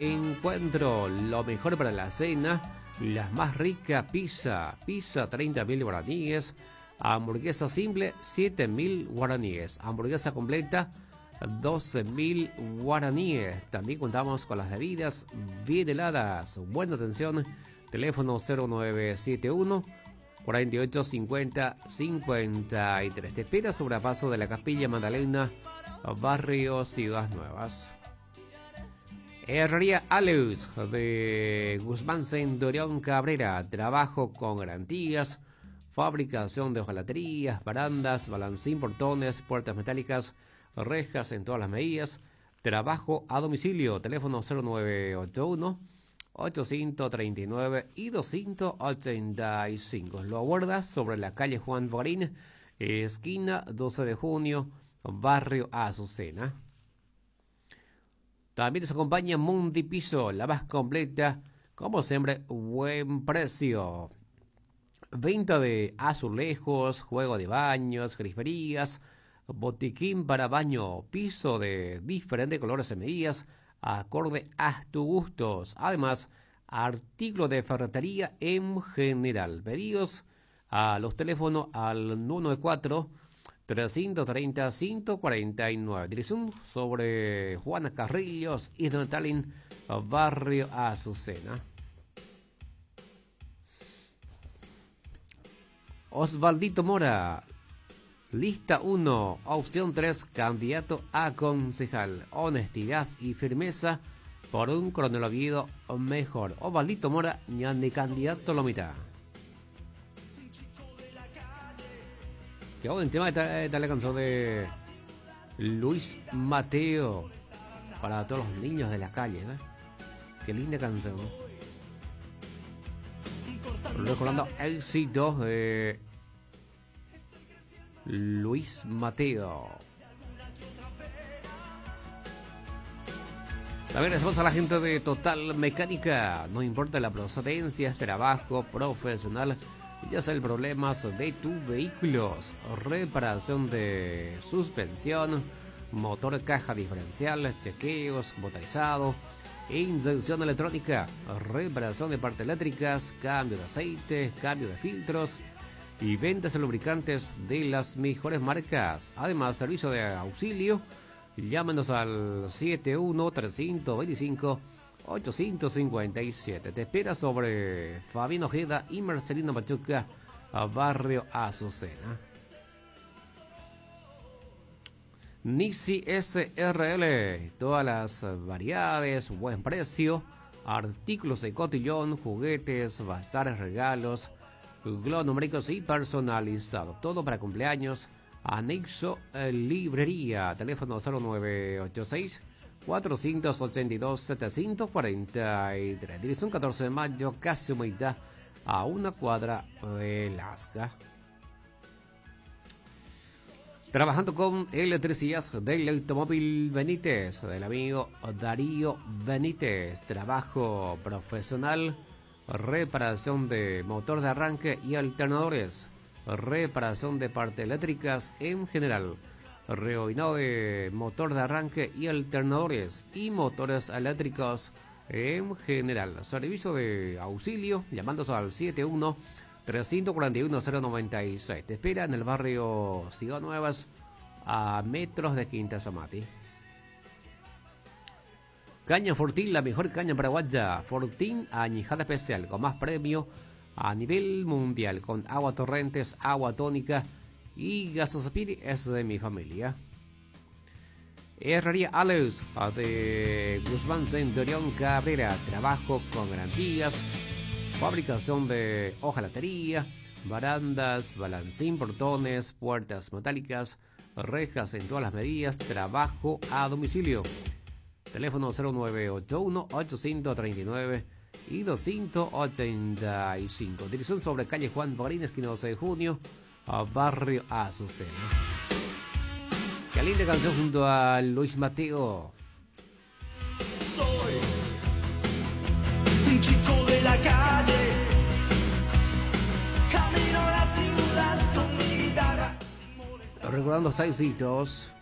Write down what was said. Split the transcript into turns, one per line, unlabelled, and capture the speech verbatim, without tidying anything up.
encuentro lo mejor para la cena, las más ricas pizza, pizza treinta mil guaraníes, hamburguesa simple siete mil guaraníes, hamburguesa completa doce mil guaraníes. También contamos con las bebidas bien heladas. Buena atención, teléfono cero nueve siete uno, cuarenta y ocho cincuenta, cincuenta y tres. Te espera sobre el paso de la Capilla Magdalena, barrio Ciudades Nuevas. Herrería Aleus de Guzmán Centurión Cabrera. Trabajo con garantías, fabricación de hojalaterías, barandas, balancín, portones, puertas metálicas, rejas en todas las medidas. Trabajo a domicilio. Teléfono cero nueve ocho uno, ochocientos treinta y nueve y doscientos ochenta y cinco. Lo aguardas sobre la calle Juan Bogarín, esquina doce de junio, barrio Azucena. También nos acompaña Mundi Piso, la más completa, como siempre, buen precio. Venta de azulejos, juego de baños, griferías, botiquín para baño, piso de diferentes colores y medidas, acorde a tus gustos. Además, artículos de ferretería en general. Pedidos a los teléfonos al nueve cuatro, trescientos treinta, ciento cuarenta y nueve. Dirección sobre Juana Carrillos y Don Talín, barrio Azucena. Osvaldito Mora, lista uno, opción tres, candidato a concejal. Honestidad y firmeza por un cronologido mejor. Osvaldito Mora, ñande candidato lo mitad. Que hago el tema de esta la canción de Luis Mateo para todos los niños de la calle, ¿eh? Qué linda canción. Recordando éxitos de Luis Mateo. También agradecemos a la gente de Total Mecánica. No importa la procedencia, trabajo profesional, ya sea el problema de tus vehículos, reparación de suspensión, motor, caja diferencial, chequeos, motorizado, inyección electrónica, reparación de partes eléctricas, cambio de aceite, cambio de filtros y ventas de lubricantes de las mejores marcas. Además, servicio de auxilio. Llámanos al siete uno, tres dos cinco, ocho cinco siete. Te espera sobre Fabián Ojeda y Marcelino Machuca, a barrio Azucena. Nisi S R L, todas las variedades, buen precio, artículos de cotillón, juguetes, bazares, regalos, globo numéricos y personalizados. Todo para cumpleaños. Anexo eh, Librería. Teléfono cero nueve ocho seis, cuatrocientos ochenta y dos, setecientos cuarenta y tres. Dirección catorce de mayo, casi humildad, a una cuadra de Lasca. Trabajando con electricidad del automóvil Benítez, del amigo Darío Benítez. Trabajo profesional, reparación de motor de arranque y alternadores, reparación de partes eléctricas en general, reoinado de motor de arranque y alternadores y motores eléctricos en general. Servicio de auxilio, llamándose al siete uno, tres cuatro uno, cero nueve seis. Te espera en el barrio Ciudades Nuevas, a metros de Quinta Zamati. Caña Fortín, la mejor caña paraguaya. Fortín añejada especial, con más premio a nivel mundial, con agua torrentes, agua tónica y Gasosapiri, es de mi familia. Herrería Aleus de Guzmán Centurión Cabrera. Trabajo con garantías, fabricación de hojalatería, barandas, balancín, portones, puertas metálicas, rejas en todas las medidas. Trabajo a domicilio. Teléfono cero nueve ocho uno, ochocientos treinta y nueve y doscientos ochenta y cinco. Dirección sobre calle Juan Bogarín, esquina doce de junio, a barrio Azucena. Qué linda canción junto a Luis Mateo.
Soy un chico de la calle, camino a la ciudad con mi guitarra.
Recordando seis hitos.